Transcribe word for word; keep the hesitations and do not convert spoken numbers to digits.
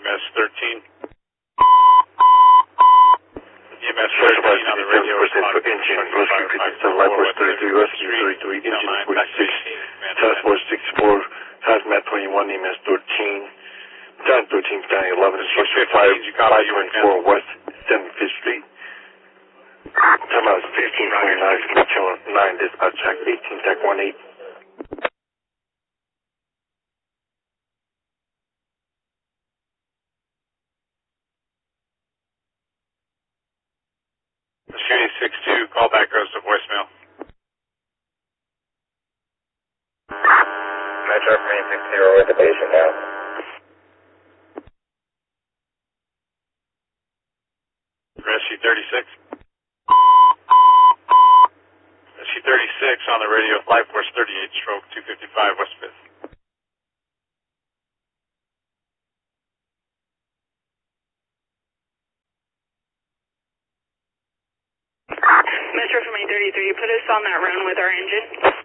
S thirteen. E M S thirteen on the radio responding to engine, Rescue fifty-seven, Life Force thirty-three, Rescue thirty-three, engine forty-six, Task Force sixty-four, Hazmat twenty-one, E M S thirteen, Battalion thirteen, Battalion eleven, Instruction five, five twenty-four West seventy-fifth Street. Time out is fifteen twenty-nine, Channel nine, dispatch track eighteen, Tech one eight. Shooting six two, callback goes to voicemail. Metro three six zero with the patient now. Rescue thirty-six. Rescue thirty-six on the radio, Flight Force thirty-eight, stroke two fifty-five West fifth. Metro from eight thirty-three, put us on that run with our engine.